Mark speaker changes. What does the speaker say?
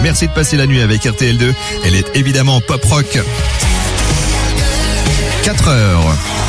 Speaker 1: Merci de passer la nuit avec RTL2. Elle est évidemment pop rock. 4 heures.